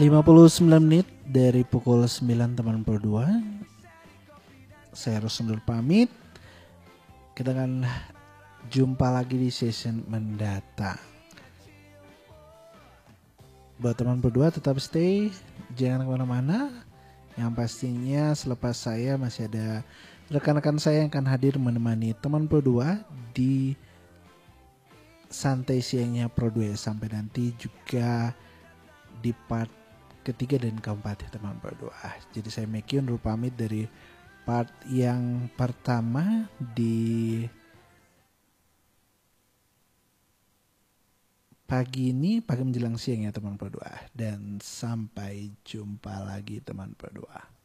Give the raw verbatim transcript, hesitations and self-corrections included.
lima puluh sembilan menit dari pukul sembilan teman berdua. Saya harus undur pamit. Kita akan jumpa lagi di session mendatang. Buat teman berdua tetap stay, jangan kemana-mana. Yang pastinya selepas saya masih ada rekan-rekan saya yang akan hadir menemani teman berdua di santai siangnya Pro dua. Sampai nanti juga di part ketiga dan keempat ya teman berdua. Jadi saya Meki undur pamit dari part yang pertama di pagi ini, pagi menjelang siang ya teman berdua. Dan sampai jumpa lagi teman berdua.